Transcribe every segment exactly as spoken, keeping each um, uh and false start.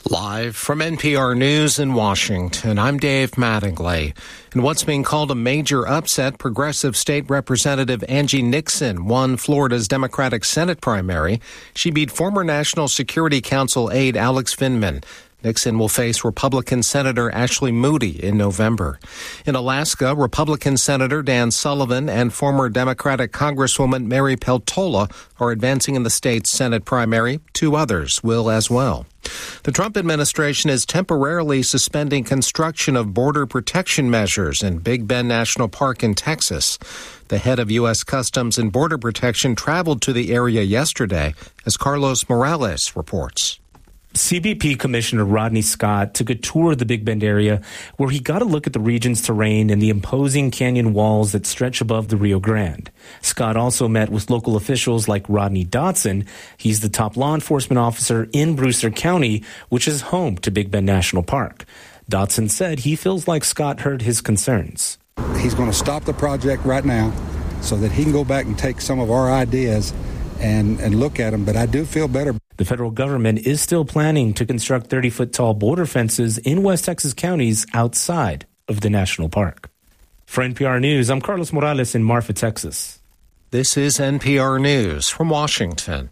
Live from N P R News in Washington, I'm Dave Mattingly. In what's being called a major upset, progressive state representative Angie Nixon won Florida's Democratic Senate primary. She beat former National Security Council aide Alex Vindman. Nixon will face Republican Senator Ashley Moody in November. In Alaska, Republican Senator Dan Sullivan and former Democratic Congresswoman Mary Peltola are advancing in the state's Senate primary. Two others will as well. The Trump administration is temporarily suspending construction of border protection measures in Big Bend National Park in Texas. The head of U S Customs and Border Protection traveled to the area yesterday, as Carlos Morales reports. C B P Commissioner Rodney Scott took a tour of the Big Bend area where he got a look at the region's terrain and the imposing canyon walls that stretch above the Rio Grande. Scott also met with local officials like Rodney Dotson. He's the top law enforcement officer in Brewster County, which is home to Big Bend National Park. Dotson said he feels like Scott heard his concerns. He's going to stop the project right now so that he can go back and take some of our ideas and, and look at them, but I do feel better. The federal government is still planning to construct thirty-foot tall border fences in West Texas counties outside of the national park. For N P R News, I'm Carlos Morales in Marfa, Texas. This is N P R News from Washington.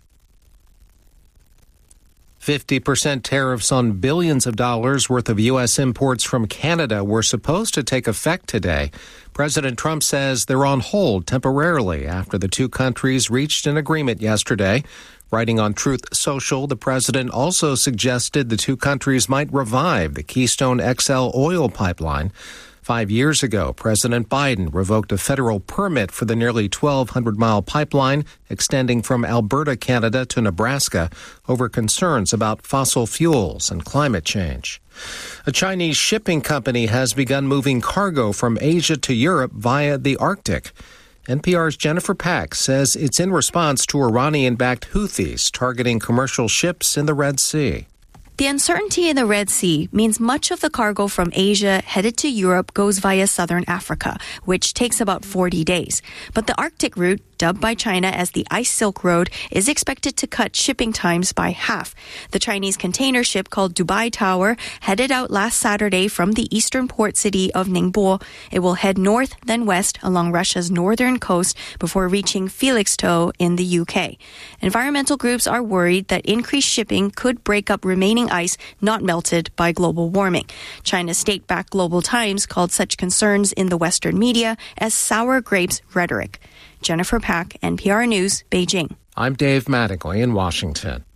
fifty percent tariffs on billions of dollars worth of U S imports from Canada were supposed to take effect today. President Trump says they're on hold temporarily after the two countries reached an agreement yesterday. Writing on Truth Social, the president also suggested the two countries might revive the Keystone X L oil pipeline. Five years ago, President Biden revoked a federal permit for the nearly twelve hundred mile pipeline extending from Alberta, Canada to Nebraska over concerns about fossil fuels and climate change. A Chinese shipping company has begun moving cargo from Asia to Europe via the Arctic. N P R's Jennifer Pack says it's in response to Iranian-backed Houthis targeting commercial ships in the Red Sea. The uncertainty in the Red Sea means much of the cargo from Asia headed to Europe goes via southern Africa, which takes about forty days. But the Arctic route, dubbed by China as the Ice Silk Road, is expected to cut shipping times by half. The Chinese container ship called Dubai Tower headed out last Saturday from the eastern port city of Ningbo. It will head north, then west along Russia's northern coast before reaching Felixstowe in the U K. Environmental groups are worried that increased shipping could break up remaining ice not melted by global warming. China's state-backed Global Times called such concerns in the Western media as sour grapes rhetoric. Jennifer Pack, N P R News, Beijing. I'm Dave Mattingly in Washington.